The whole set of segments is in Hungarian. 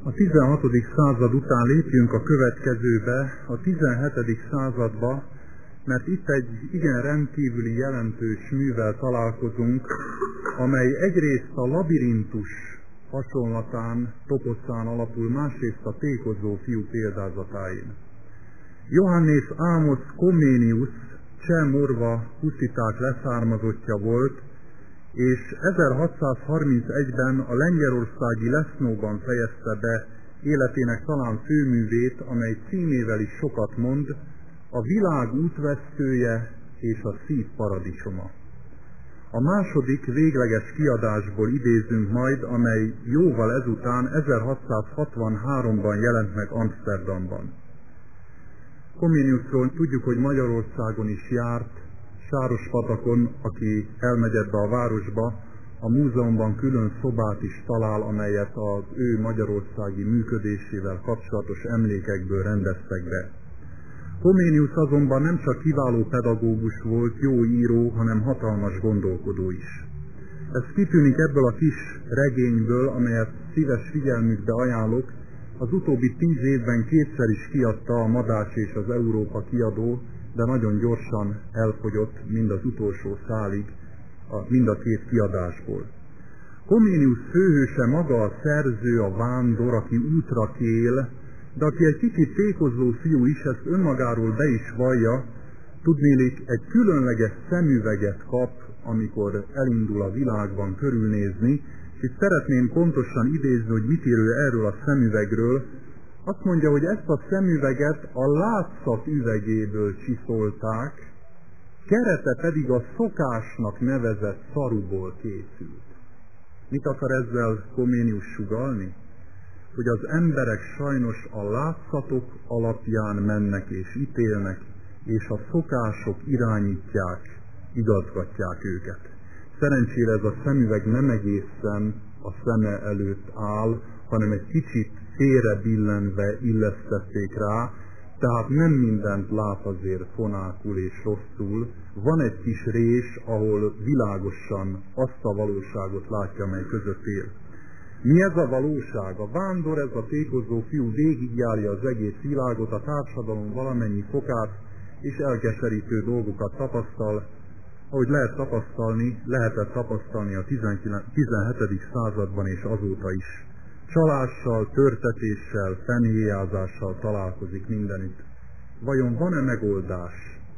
A 16. század után lépjünk a következőbe, a 17. századba, mert itt egy igen rendkívüli jelentős művel találkozunk, amely egyrészt a labirintus hasonlatán, topocán alapul, másrészt a tékozó fiú példázatáin. Johannes Amos Comenius cseh morva husziták leszármazottja volt, és 1631-ben a lengyelországi Lesznóban fejezte be életének talán főművét, amely címével is sokat mond, a világ útvesztője és a szív paradicsoma. A második végleges kiadásból idézünk majd, amely jóval ezután 1663-ban jelent meg Amsterdamban. Comeniusról tudjuk, hogy Magyarországon is járt, Sárospatakon, aki elmegy ebbe a városba, a múzeumban külön szobát is talál, amelyet az ő magyarországi működésével kapcsolatos emlékekből rendeztek be. Comenius azonban nem csak kiváló pedagógus volt, jó író, hanem hatalmas gondolkodó is. Ez kitűnik ebből a kis regényből, amelyet szíves figyelmükbe ajánlok. Az utóbbi 10 évben kétszer is kiadta a Madács és az Európa kiadó, de nagyon gyorsan elfogyott mind az utolsó szálig, mind a két kiadásból. Comenius főhőse maga a szerző, a vándor, aki útra kél, de aki egy kicsit tékozló fiú is, ezt önmagáról be is vallja, tudnélik egy különleges szemüveget kap, amikor elindul a világban körülnézni, és itt szeretném pontosan idézni, hogy mit ír ő erről a szemüvegről. Azt mondja, hogy ezt a szemüveget a látszat üvegéből csiszolták, kerete pedig a szokásnak nevezett szaruból készült. Mit akar ezzel Comenius sugallni? Hogy az emberek sajnos a látszatok alapján mennek és ítélnek, és a szokások irányítják, igazgatják őket. Szerencsére ez a szemüveg nem egészen a szeme előtt áll, hanem egy kicsit félrebillenve illesztették rá, tehát nem mindent lát azért fonákul és rosszul. Van egy kis rés, ahol világosan azt a valóságot látja, amely között él. Mi ez a valóság? A vándor, ez a tékozó fiú végigjárja az egész világot, a társadalom valamennyi fokát, és elkeserítő dolgokat tapasztal, ahogy lehetett tapasztalni a 17. században és azóta is. Csalással, törtetéssel, fenhéjázással találkozik mindenütt. Vajon van-e megoldás?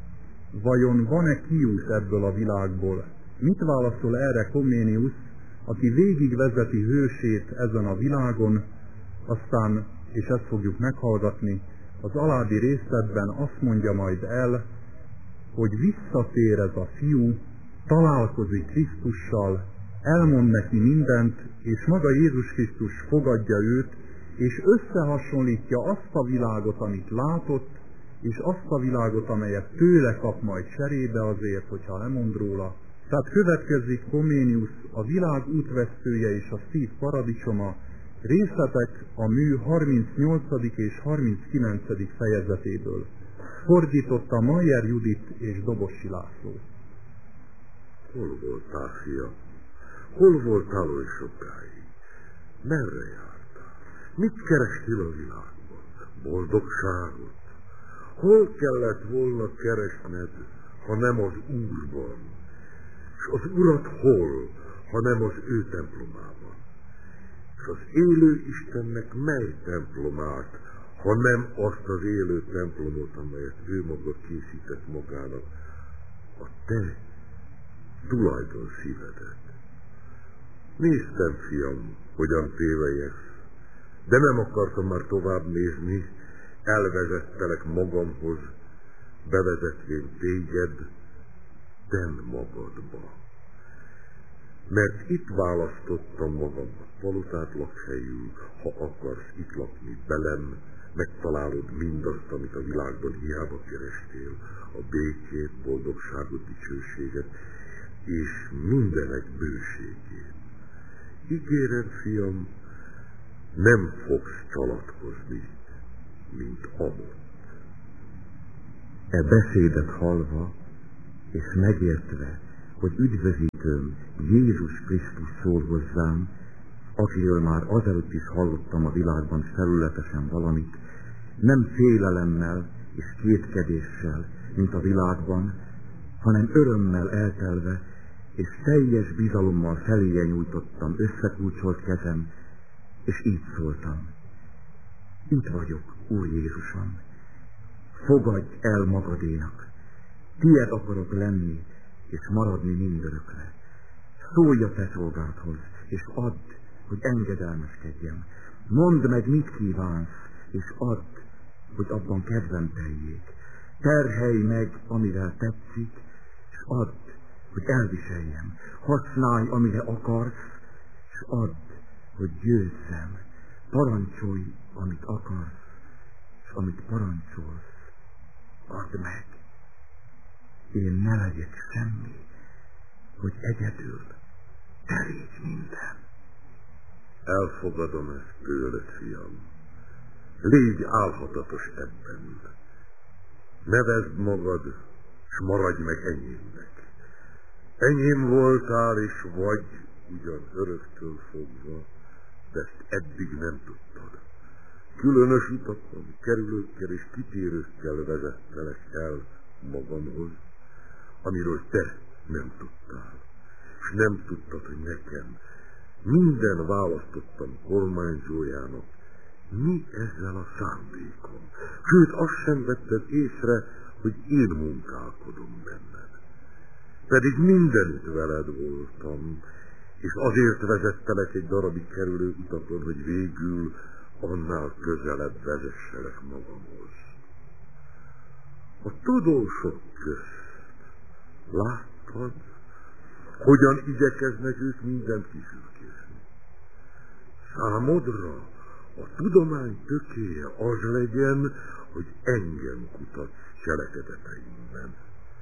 Vajon van-e kiút ebből a világból? Mit válaszol erre Comenius, aki végigvezeti hősét ezen a világon, aztán, és ezt fogjuk meghallgatni, az alábbi részletben azt mondja majd el, hogy visszatér ez a fiú, találkozik Krisztussal, elmond neki mindent, és maga Jézus Krisztus fogadja őt, és összehasonlítja azt a világot, amit látott, és azt a világot, amelyet tőle kap majd cserébe azért, hogyha lemond róla. Tehát következik Comenius, a világ útvesztője és a szív paradicsoma, részletek a mű 38. és 39. fejezetéből. Fordította Mayer Judit és Dobosi László. Hol voltál, fiam? Hol voltál oly sokáig? Merre jártál? Mit kerestél a világban? Boldogságot? Hol kellett volna keresned, ha nem az Úrban? És az Urat hol, ha nem az ő templomában? És az élő Istennek mely templomát, ha nem azt az élő templomot, amelyet ő maga készített magának, a te tulajdon szívedet. Néztem, fiam, hogyan tévelyegsz, de nem akartam már tovább nézni, elvezettelek magamhoz, bevezetvén téged, ten magadba. Mert itt választottam magamnak palotát lakhelyül, ha akarsz itt lakni velem, megtalálod mindazt, amit a világban hiába kerestél, a békét, boldogságot, dicsőséget, és mindenek bőségét. Ígérem, fiam, nem fogsz csalatkozni, mint Amott. E beszédet hallva, és megértve, hogy üdvözítőm Jézus Krisztus szól hozzám, akiről már azelőtt is hallottam a világban felületesen valamit, nem félelemmel és kétkedéssel, mint a világban, hanem örömmel eltelve, és teljes bizalommal feléje nyújtottam összekulcsolt kezem, és így szóltam. Itt vagyok, Úr Jézusom, fogadj el magadénak, tied akarok lenni, és maradni mindörökre. Szólj a te szolgádhoz, és add, hogy engedelmeskedjem. Mondd meg, mit kívánsz, és add, hogy abban kedvem teljék. Terhelj meg, amivel tetszik, és add, hogy elviseljem. Használj, amire akarsz, és add, hogy győzzem. Parancsolj, amit akarsz, és amit parancsolsz, add meg. Én ne legyek semmi, hogy egyedül te légy minden. Elfogadom ezt tőled, fiam. Légy álhatatos ebben. Nevezd magad, s maradj meg enyémnek. Enyém voltál és vagy ugyan öröktől fogva, de ezt eddig nem tudtad. Különös utakon, kerülőkkel és kitérőkkel vezettelek el magamhoz, amiről te nem tudtál. És nem tudtad, hogy nekem minden választottam kormányzójának mi ezzel a szándékom. Sőt, azt sem vetted észre, hogy én munkálkodom benned. Pedig mindenütt veled voltam, és azért vezettelek egy darabig kerülő utakon, hogy végül annál közelebb vezesselek magamhoz. A tudósok közt láttad, hogyan igyekeznek ők mindent kifürkézni. Számodra a tudomány tökéje az legyen, hogy engem kutatsz cselekedeteimben.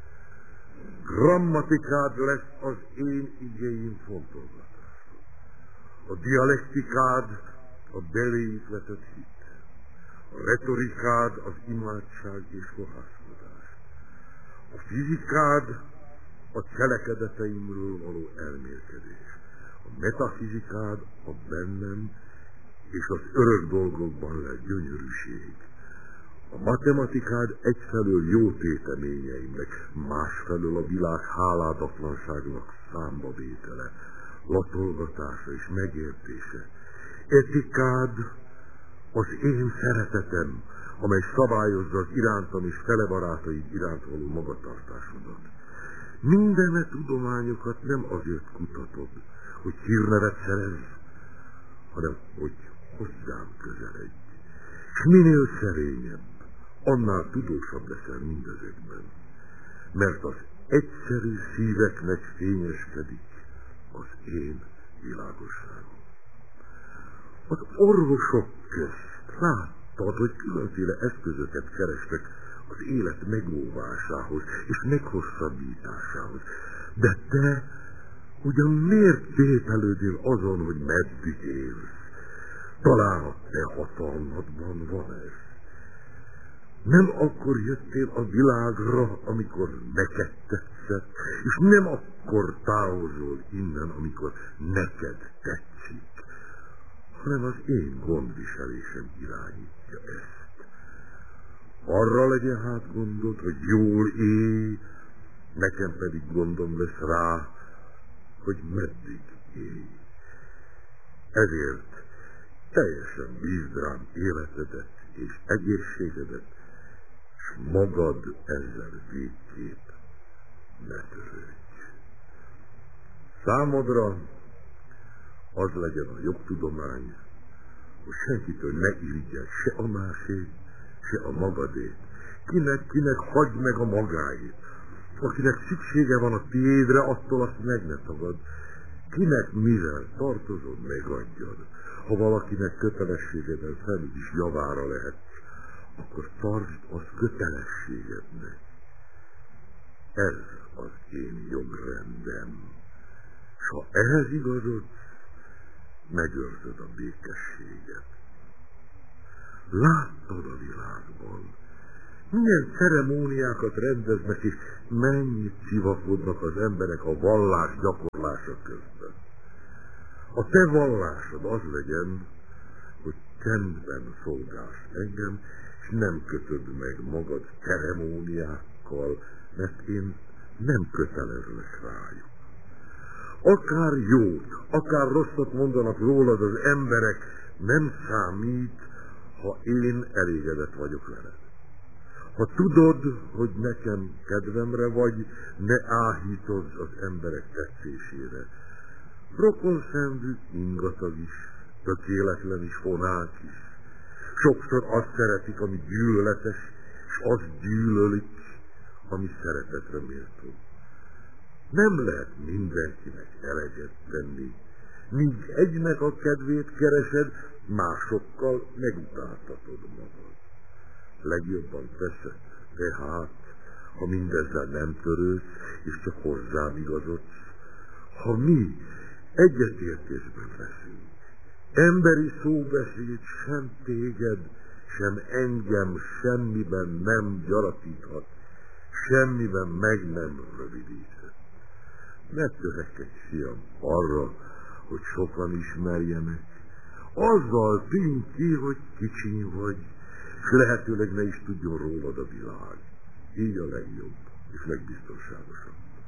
Grammatikád lesz az én igéim fontolgatása. A dialektikád a beléjük vetett hit. A retorikád az imádság és fohászkodás. A fizikád a cselekedeteimről való elmélkedés. A metafizikád a bennem és az örök dolgokban lett gyönyörűség. A matematikád egyfelől jó téteményeimnek, másfelől a világ háládatlanságnak számbavétele, latolgatása és megértése. Etikád az én szeretetem, amely szabályozza az irántam és fele barátaid iránt való magatartásodat. Minden tudományokat nem azért kutatod, hogy hírnevet szerezz, hanem hogy hozzám közeledj. S minél szerényebb, annál tudósabb leszel mindezekben, mert az egyszerű szíveknek fényeskedik az én világosságom. Az orvosok közt láttad, hogy különféle eszközöket kerestek az élet megóvásához és meghosszabbításához. De te ugyan miért tételődél azon, hogy meddig élsz? Talán a te hatalmadban van ez. Nem akkor jöttél a világra, amikor neked tetszett, és nem akkor távozol innen, amikor neked tetszik, hanem az én gondviselésem irányítja ezt. Arra legyen hát gondod, hogy jól élj, nekem pedig gondom lesz rá, hogy meddig élj. Ezért teljesen bízd rám életedet és egészségedet, s magad ezzel végképp ne törődj. Számodra az legyen a jogtudomány, hogy senkitől ne irigyed se a másét, se a magadét. Kinek hagyd meg a magáét. Akinek szüksége van a tiédre, attól azt meg ne tagad. Kinek mivel tartozod, megadjad. Ha valakinek kötelességeden felül is javára lehet, akkor tartsd azt kötelességednek. Ez az én jogrendem. S ha ehhez igazodsz, megőrzöd a békességet. Láttad a világban, milyen ceremóniákat rendeznek, és mennyit civakodnak az emberek a vallás gyakorlása közben. A te vallásod az legyen, hogy csendben szolgálsz engem, és nem kötöd meg magad ceremóniákkal, mert én nem kötelezlek rájuk. Akár jót, akár rosszat mondanak rólad az emberek, nem számít, ha én elégedett vagyok veled. Ha tudod, hogy nekem kedvemre vagy, ne áhítozz az emberek tetszésére. Rokonszenvű ingatag is, tökéletlen is, fonák is. Sokszor azt szeretik, ami gyűlöletes, és azt gyűlölik, ami szeretetre méltó. Nem lehet mindenkinek eleget tenni. Míg egynek a kedvét keresed, másokkal megutáltatod magad. Legjobban teszed, tehát, ha mindezzel nem törődsz, és csak hozzám igazodsz, ha mi egyetértésben leszünk, emberi szóbeszéd sem téged, sem engem semmiben nem gyarapíthat, semmiben meg nem rövidíthet. Ne törekedj, fiam, arra, hogy sokan ismerjenek. Azzal tűnj ki, hogy kicsiny vagy, és lehetőleg ne is tudjon rólad a világ. Így a legjobb és legbiztonságosabb.